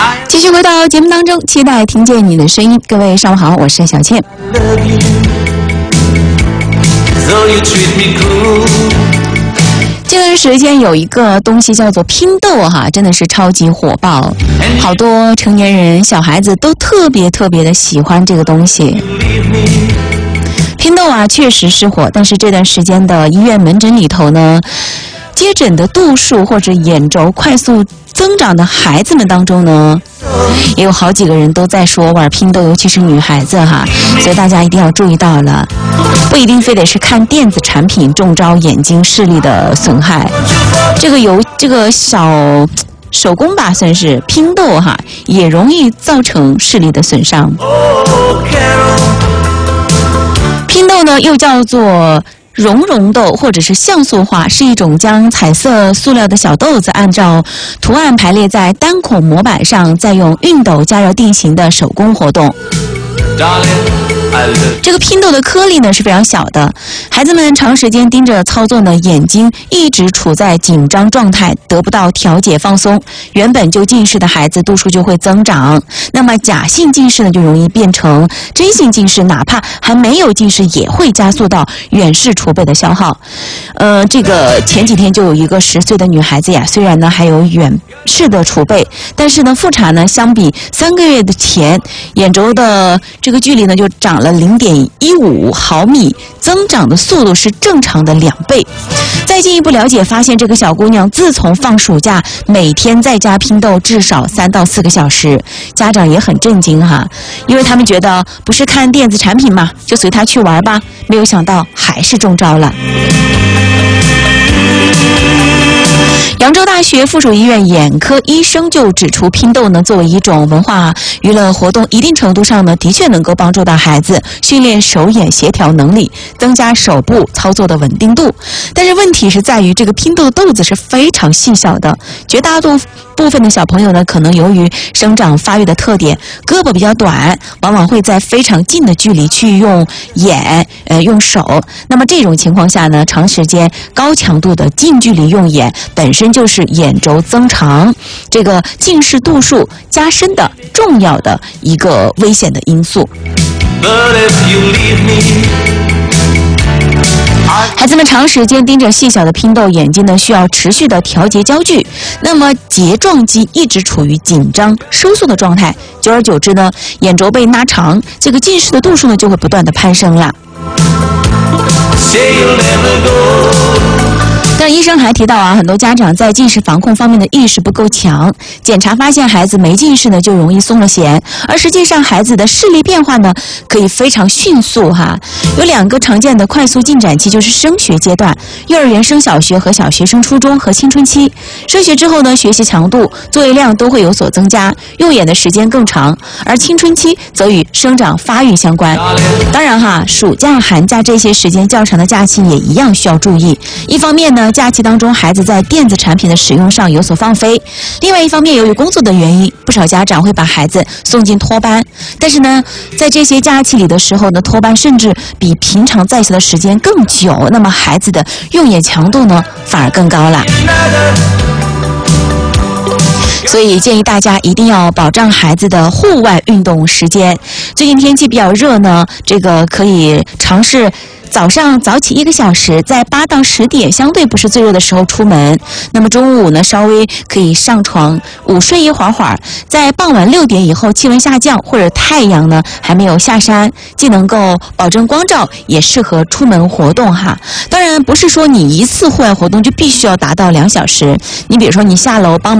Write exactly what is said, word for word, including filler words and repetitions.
继续回到节目当中，期待听见你的声音。各位上午好，我是小倩。这段时间有一个东西叫做拼豆哈，真的是超级火爆，好多成年人小孩子都特别特别的喜欢这个东西。拼豆啊确实是火，但是这段时间的医院门诊里头呢，接诊的度数或者眼轴快速增长的孩子们当中呢，也有好几个人都在说玩拼豆，尤其是女孩子哈，所以大家一定要注意到了，不一定非得是看电子产品中招眼睛视力的损害，这个有这个小手工吧，算是拼豆哈，也容易造成视力的损伤。拼豆呢，又叫做熔融豆或者是像素画，是一种将彩色塑料的小豆子按照图案排列在单孔模板上，再用熨斗加热定型的手工活动。这个拼豆的颗粒呢是非常小的，孩子们长时间盯着操作呢，眼睛一直处在紧张状态，得不到调节放松，原本就近视的孩子度数就会增长，那么假性近视呢就容易变成真性近视，哪怕还没有近视也会加速到远视储备的消耗。呃，这个前几天就有一个十岁的女孩子呀，虽然呢还有远视的储备，但是呢复查呢相比三个月的前，眼轴的这个距离呢就长了零点一五毫米，增长的速度是正常的两倍。再进一步了解，发现这个小姑娘自从放暑假，每天在家拼豆至少三到四个小时，家长也很震惊哈，因为他们觉得不是看电子产品嘛，就随她去玩吧，没有想到还是中招了。扬州大学附属医院眼科医生就指出，拼豆呢作为一种文化娱乐活动，一定程度上呢的确能够帮助到孩子训练手眼协调能力，增加手部操作的稳定度。但是问题是在于，这个拼豆的豆子是非常细小的，绝大多部分的小朋友呢，可能由于生长发育的特点，胳膊比较短，往往会在非常近的距离去用眼呃用手。那么这种情况下呢，长时间高强度的近距离用眼，本身就是眼轴增长这个近视度数加深的重要的一个危险的因素。孩子们长时间盯着细小的拼豆，眼睛呢需要持续的调节焦距，那么睫状肌一直处于紧张收缩的状态，久而久之呢，眼轴被拉长，这个近视的度数呢就会不断的攀升了。但医生还提到啊，很多家长在近视防控方面的意识不够强，检查发现孩子没近视呢，就容易松了弦，而实际上孩子的视力变化呢，可以非常迅速哈。有两个常见的快速进展期，就是升学阶段，幼儿园升小学和小学升初中和青春期。升学之后呢，学习强度、作业量都会有所增加，用眼的时间更长，而青春期则与生长发育相关。当然哈，暑假、寒假这些时间较长的假期也一样需要注意。一方面呢，假期当中孩子在电子产品的使用上有所放飞，另外一方面由于工作的原因，不少家长会把孩子送进托班，但是呢在这些假期里的时候呢，托班甚至比平常在校的时间更久，那么孩子的用眼强度呢反而更高了。所以建议大家一定要保障孩子的户外运动时间。最近天气比较热呢，这个可以尝试早上早起一个小时，在八到十点相对不是最热的时候出门，那么中午呢稍微可以上床午睡一会儿会儿，在傍晚六点以后气温下降或者太阳呢还没有下山，既能够保证光照，也适合出门活动哈。当然不是说你一次户外活动就必须要达到两小时，你比如说你下楼帮